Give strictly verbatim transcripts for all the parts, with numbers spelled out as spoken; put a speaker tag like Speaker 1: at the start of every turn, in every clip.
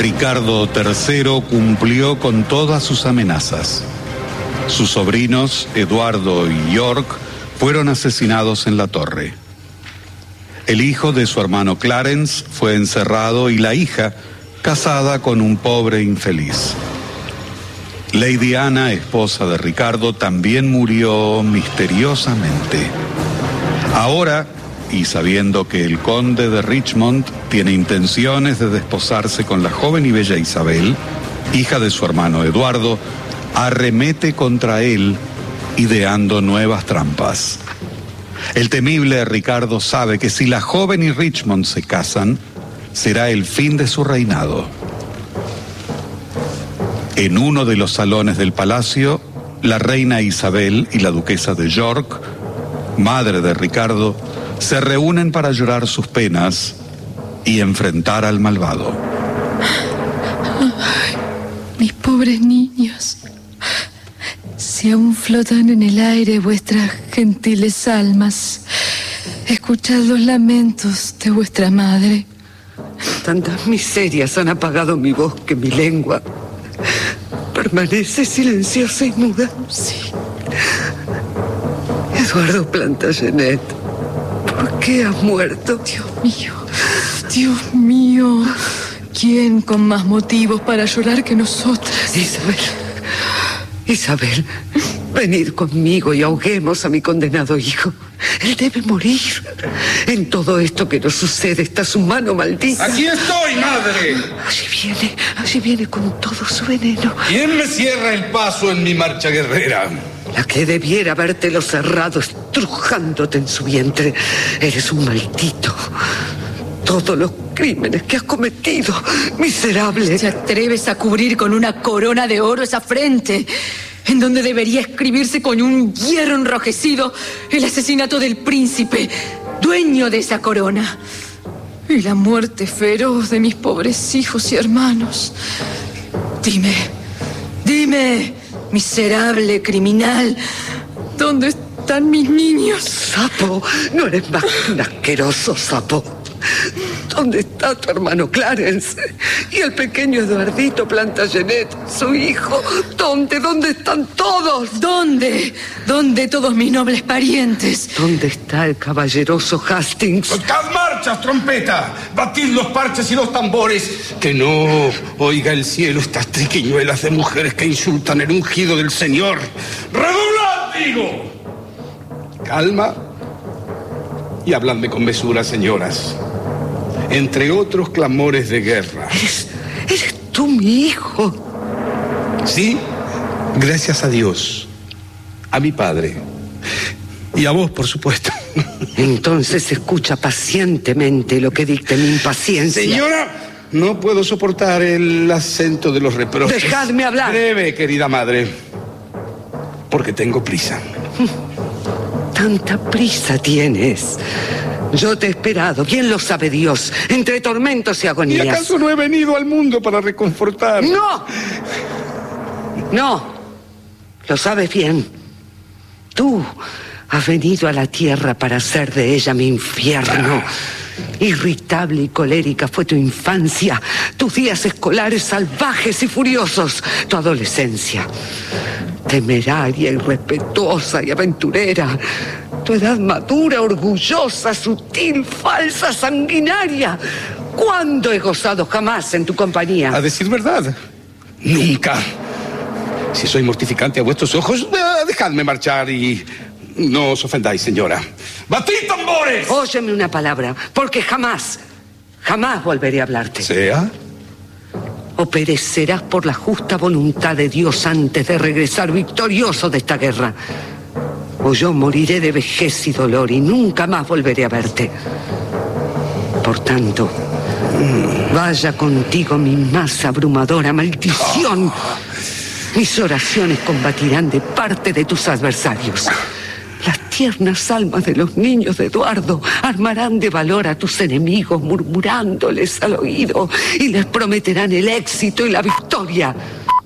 Speaker 1: Ricardo tercero cumplió con todas sus amenazas. Sus sobrinos, Eduardo y York, fueron asesinados en la torre. El hijo de su hermano Clarence fue encerrado y la hija casada con un pobre infeliz. Lady Anna, esposa de Ricardo, también murió misteriosamente. Ahora, y sabiendo que el conde de Richmond tiene intenciones de desposarse con la joven y bella Isabel, hija de su hermano Eduardo, arremete contra él, ideando nuevas trampas. El temible Ricardo sabe que si la joven y Richmond se casan, será el fin de su reinado. En uno de los salones del palacio, la reina Isabel y la duquesa de York, madre de Ricardo, se reúnen para llorar sus penas y enfrentar al malvado.
Speaker 2: Ay, mis pobres niños, si aún flotan en el aire vuestras gentiles almas, escuchad los lamentos de vuestra madre.
Speaker 3: Tantas miserias han apagado mi voz que mi lengua permanece silenciosa y muda.
Speaker 2: Sí.
Speaker 3: Eduardo Plantagenet, ¿por qué has muerto?
Speaker 2: Dios mío, Dios mío, ¿quién con más motivos para llorar que nosotras?
Speaker 3: Isabel, Isabel, venid conmigo y ahoguemos a mi condenado hijo. Él debe morir. En todo esto que nos sucede está su mano maldita.
Speaker 4: ¡Aquí estoy, madre!
Speaker 3: Allí viene, allí viene con todo su veneno.
Speaker 4: ¿Quién me cierra el paso en mi marcha guerrera?
Speaker 3: La que debiera habértelo cerrado estrujándote en su vientre. Eres un maldito. Todos los crímenes que has cometido, miserable.
Speaker 2: ¿Te atreves a cubrir con una corona de oro esa frente, en donde debería escribirse con un hierro enrojecido el asesinato del príncipe, dueño de esa corona, y la muerte feroz de mis pobres hijos y hermanos? Dime, dime, miserable criminal, ¿dónde están mis niños?
Speaker 3: Sapo, no eres más que un asqueroso sapo. ¿Dónde está tu hermano Clarence? Y el pequeño Eduardito Plantagenet, su hijo. ¿Dónde? ¿Dónde están todos?
Speaker 2: ¿Dónde? ¿Dónde todos mis nobles parientes?
Speaker 3: ¿Dónde está el caballeroso Hastings?
Speaker 4: ¡Tocad marchas, trompeta! ¡Batid los parches y los tambores! Que no oiga el cielo estas triquiñuelas de mujeres que insultan el ungido del Señor. ¡Redoblad, digo! Calma y habladme con mesura, señoras. Entre otros clamores de guerra.
Speaker 3: ¿Eres, eres tú mi hijo?
Speaker 4: Sí, gracias a Dios, a mi padre y a vos, por supuesto.
Speaker 3: Entonces escucha pacientemente lo que dicte mi impaciencia.
Speaker 4: Señora, no puedo soportar el acento de los reproches.
Speaker 3: Dejadme hablar.
Speaker 4: Breve, querida madre, porque tengo prisa.
Speaker 3: Tanta prisa tienes. Yo te he esperado, bien lo sabe Dios, entre tormentos y agonías.
Speaker 4: ¿Y acaso no he venido al mundo para reconfortar?
Speaker 3: ¡No! No, lo sabes bien. Tú has venido a la tierra para hacer de ella mi infierno. Irritable y colérica fue tu infancia, tus días escolares salvajes y furiosos, tu adolescencia. Temeraria, irrespetuosa y aventurera. Tu edad madura, orgullosa, sutil, falsa, sanguinaria. ¿Cuándo he gozado jamás en tu compañía?
Speaker 4: A decir verdad, nunca. Si soy mortificante a vuestros ojos, eh, dejadme marchar y no os ofendáis, señora. ¡Batid tambores!
Speaker 3: Óyeme una palabra, porque jamás, jamás volveré a hablarte.
Speaker 4: ¿Sea?
Speaker 3: O perecerás por la justa voluntad de Dios antes de regresar victorioso de esta guerra. O yo moriré de vejez y dolor y nunca más volveré a verte. Por tanto, vaya contigo mi más abrumadora maldición. Mis oraciones combatirán de parte de tus adversarios. Las tiernas almas de los niños de Eduardo armarán de valor a tus enemigos, murmurándoles al oído, y les prometerán el éxito y la victoria.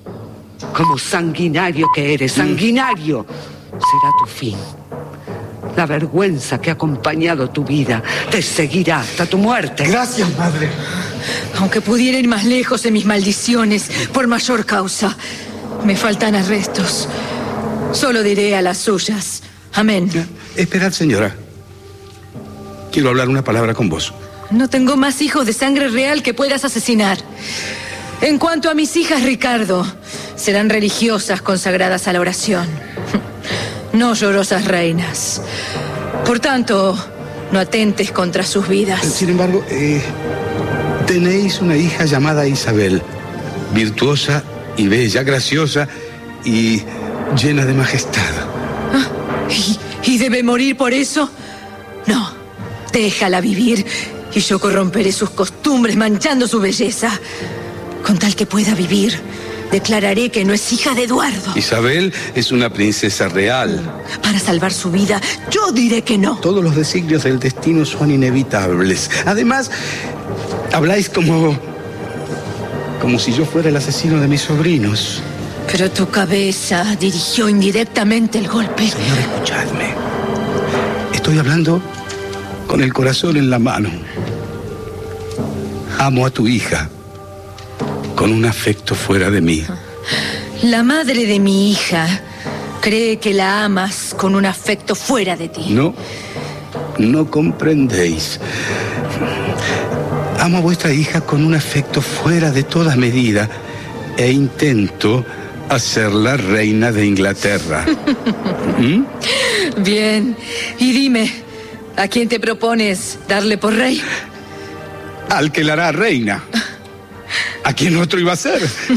Speaker 3: Como sanguinario que eres, sanguinario será tu fin. La vergüenza que ha acompañado tu vida te seguirá hasta tu muerte.
Speaker 4: Gracias, madre.
Speaker 2: Aunque pudiera ir más lejos en mis maldiciones, por mayor causa, me faltan arrestos. Solo diré a las suyas. Amén.
Speaker 4: Esperad, señora. Quiero hablar una palabra con vos.
Speaker 2: No tengo más hijos de sangre real que puedas asesinar. En cuanto a mis hijas, Ricardo, serán religiosas consagradas a la oración. No llorosas reinas. Por tanto, no atentes contra sus vidas.
Speaker 4: Sin embargo, eh, tenéis una hija llamada Isabel, virtuosa y bella, graciosa y llena de majestad.
Speaker 2: ¿Ah? ¿Y, ¿Y debe morir por eso? No, déjala vivir y yo corromperé sus costumbres manchando su belleza. Con tal que pueda vivir, declararé que no es hija de Eduardo.
Speaker 4: Isabel es una princesa real.
Speaker 2: Para salvar su vida, yo diré que no.
Speaker 4: Todos los designios del destino son inevitables. Además, habláis como... como si yo fuera el asesino de mis sobrinos.
Speaker 2: Pero tu cabeza dirigió indirectamente el golpe.
Speaker 4: Señor, escuchadme. Estoy hablando con el corazón en la mano. Amo a tu hija con un afecto fuera de mí.
Speaker 2: La madre de mi hija cree que la amas con un afecto fuera de ti.
Speaker 4: No, no comprendéis. Amo a vuestra hija con un afecto fuera de toda medida e intento hacerla reina de Inglaterra. ¿Mm?
Speaker 2: Bien, y dime, ¿a quién te propones darle por rey?
Speaker 4: Al que la hará reina. ¿A quién otro iba a ser?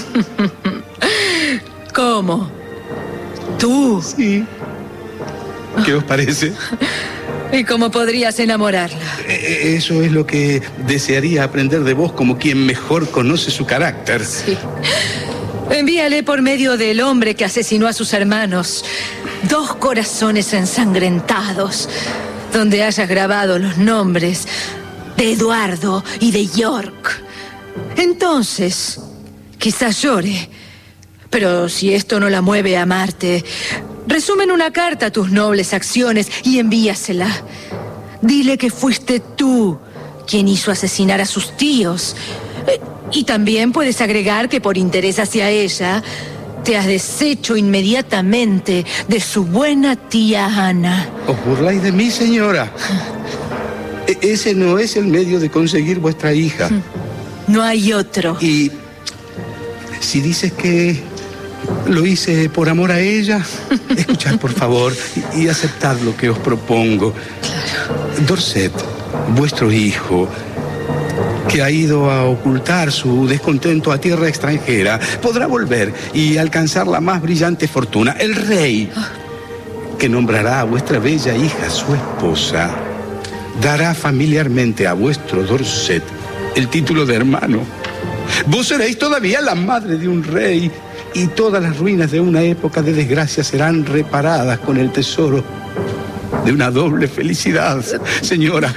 Speaker 2: ¿Cómo? ¿Tú?
Speaker 4: Sí. ¿Qué os parece?
Speaker 2: ¿Y cómo podrías enamorarla?
Speaker 4: Eso es lo que desearía aprender de vos como quien mejor conoce su carácter.
Speaker 2: Sí. Envíale por medio del hombre que asesinó a sus hermanos dos corazones ensangrentados, donde hayas grabado los nombres de Eduardo y de York. Entonces, quizás llore. Pero si esto no la mueve a amarte, resume en una carta tus nobles acciones y envíasela. Dile que fuiste tú quien hizo asesinar a sus tíos. Y también puedes agregar que por interés hacia ella, te has deshecho inmediatamente de su buena tía Ana.
Speaker 4: ¿Os burláis de mí, señora? E- ese no es el medio de conseguir vuestra hija.
Speaker 2: No hay otro.
Speaker 4: Y si dices que lo hice por amor a ella, escuchad por favor y, y aceptad lo que os propongo. Claro. Dorset, vuestro hijo, que ha ido a ocultar su descontento a tierra extranjera, podrá volver y alcanzar la más brillante fortuna. El rey, que nombrará a vuestra bella hija su esposa, dará familiarmente a vuestro Dorset el título de hermano. Vos seréis todavía la madre de un rey y todas las ruinas de una época de desgracia serán reparadas con el tesoro de una doble felicidad. Señora,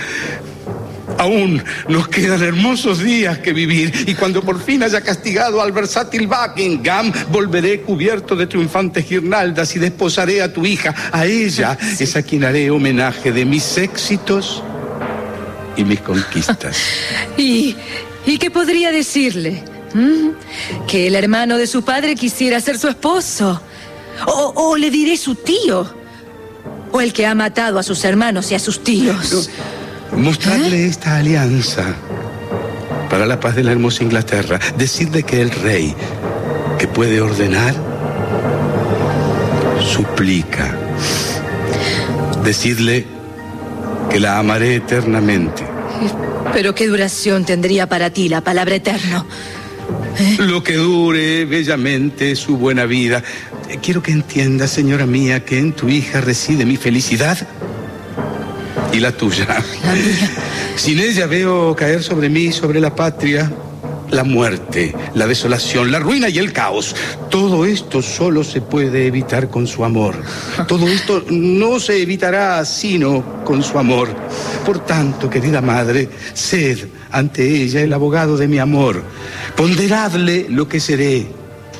Speaker 4: aún nos quedan hermosos días que vivir y cuando por fin haya castigado al versátil Buckingham, volveré cubierto de triunfantes guirnaldas y desposaré a tu hija. A ella sí. Es a quien haré homenaje de mis éxitos y mis conquistas.
Speaker 2: ¿Y, ¿y qué podría decirle? ¿Mm? Que el hermano de su padre quisiera ser su esposo. O, o le diré su tío. O el que ha matado a sus hermanos y a sus tíos.
Speaker 4: No, mostrarle ¿Eh? esta alianza para la paz de la hermosa Inglaterra. Decirle que el rey, que puede ordenar, suplica. Decirle que la amaré eternamente.
Speaker 2: ¿Pero qué duración tendría para ti la palabra eterno? ¿Eh?
Speaker 4: Lo que dure bellamente su buena vida. Quiero que entiendas, señora mía, que en tu hija reside mi felicidad y la tuya.
Speaker 2: La mía.
Speaker 4: Sin ella veo caer sobre mí, sobre la patria, la muerte, la desolación, la ruina y el caos. Todo esto solo se puede evitar con su amor. Todo esto no se evitará sino con su amor. Por tanto, querida madre, sed ante ella el abogado de mi amor. Ponderadle lo que seré,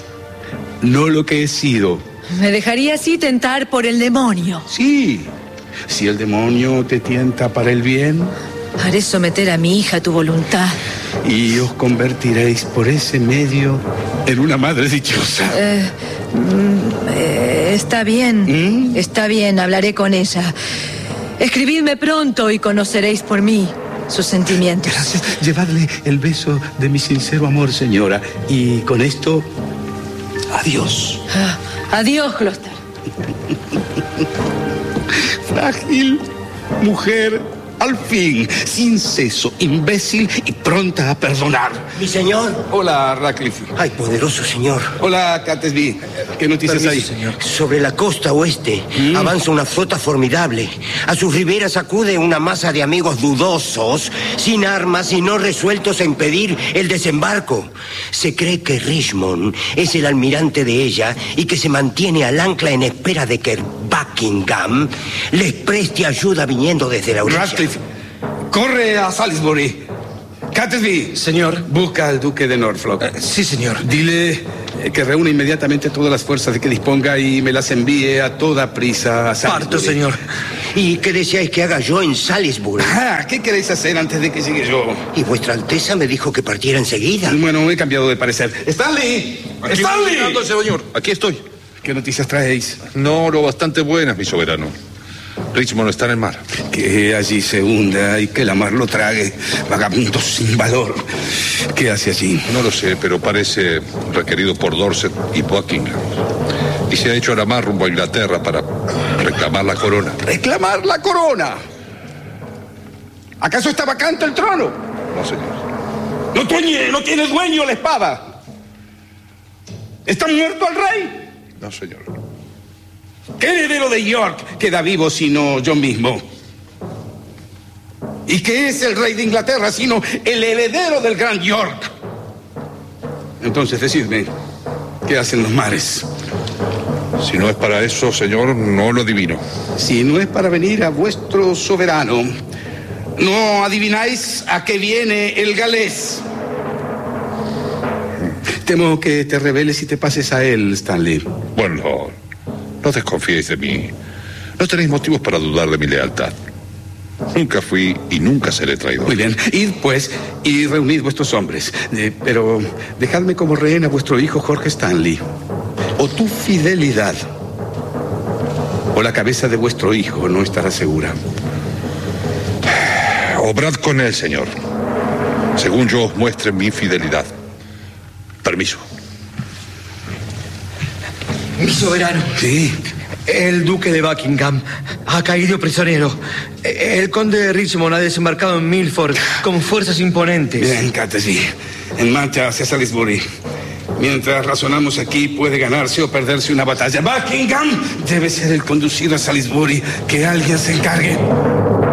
Speaker 4: no lo que he sido.
Speaker 2: Me dejaría así tentar por el demonio.
Speaker 4: Sí, Si el demonio te tienta para el bien,
Speaker 2: haré someter a mi hija a tu voluntad.
Speaker 4: y os convertiréis por ese medio en una madre dichosa.
Speaker 2: Eh, mm, eh, está bien,
Speaker 4: ¿Mm?
Speaker 2: está bien, hablaré con ella. Escribidme pronto y conoceréis por mí sus sentimientos.
Speaker 4: Gracias. Llevadle el beso de mi sincero amor, señora. Y con esto, adiós.
Speaker 2: Ah, adiós, Gloucester.
Speaker 4: Frágil mujer, al fin, sin seso, imbécil y pronta a perdonar.
Speaker 5: Mi señor.
Speaker 4: Hola, Radcliffe.
Speaker 5: Ay, poderoso señor.
Speaker 4: Hola, Catesby. ¿Qué noticias
Speaker 5: Permiso,
Speaker 4: hay?
Speaker 5: señor. Sobre la costa oeste
Speaker 4: ¿Mm?
Speaker 5: avanza una flota formidable. A sus riberas acude una masa de amigos dudosos, sin armas y no resueltos a impedir el desembarco. Se cree que Richmond es el almirante de ella y que se mantiene al ancla en espera de que Buckingham les preste ayuda viniendo desde la orilla.
Speaker 4: Radcliffe, corre a Salisbury. Catesby.
Speaker 6: Señor.
Speaker 4: Busca al duque de Norfolk.
Speaker 6: Eh, sí, señor.
Speaker 4: Dile eh, que reúna inmediatamente todas las fuerzas de que disponga y me las envíe a toda prisa a Salisbury.
Speaker 6: Parto, señor.
Speaker 5: ¿Y qué deseáis que haga yo en Salisbury?
Speaker 4: Ah, ¿qué queréis hacer antes de que llegue yo?
Speaker 5: Y vuestra Alteza me dijo que partiera enseguida.
Speaker 4: Bueno, he cambiado de parecer. ¡Stanley!
Speaker 7: Aquí
Speaker 4: ¡Stanley!
Speaker 7: llegando, señor. Aquí estoy.
Speaker 4: ¿Qué noticias traéis?
Speaker 7: No, lo bastante buenas, mi soberano. Richmond está en el mar.
Speaker 4: Que allí se hunda y que la mar lo trague. Vagabundo sin valor. ¿Qué hace allí?
Speaker 7: No lo sé, pero parece requerido por Dorset y Buckingham. Y se ha hecho a la mar rumbo a Inglaterra para reclamar la corona.
Speaker 4: ¡Reclamar la corona! ¿Acaso está vacante el trono?
Speaker 7: No, señor.
Speaker 4: No tiene, no tiene dueño la espada. ¿Está muerto el rey?
Speaker 7: No, señor.
Speaker 4: ¿Qué heredero de York queda vivo sino yo mismo? ¿Y qué es el rey de Inglaterra sino el heredero del gran York? Entonces, decidme, ¿qué hacen los mares?
Speaker 7: Si no es para eso, señor, no lo adivino.
Speaker 4: Si no es para venir a vuestro soberano, ¿no adivináis a qué viene el galés? Temo que te rebeles y te pases a él, Stanley.
Speaker 7: Bueno, no, no desconfiéis de mí. No tenéis motivos para dudar de mi lealtad. Nunca fui y nunca seré traidor.
Speaker 4: Muy bien, id pues y reunid vuestros hombres. Eh, pero dejadme como rehén a vuestro hijo Jorge Stanley. O tu fidelidad o la cabeza de vuestro hijo no estará segura.
Speaker 7: Obrad con él, señor. Según yo os muestre mi fidelidad. Permiso.
Speaker 6: Mi soberano.
Speaker 4: Sí.
Speaker 6: El duque de Buckingham ha caído prisionero. El conde de Richmond ha desembarcado en Milford con fuerzas imponentes.
Speaker 4: Bien, Catesby. En marcha hacia Salisbury. Mientras razonamos aquí, puede ganarse o perderse una batalla. Buckingham debe ser el conducido a Salisbury. Que alguien se encargue.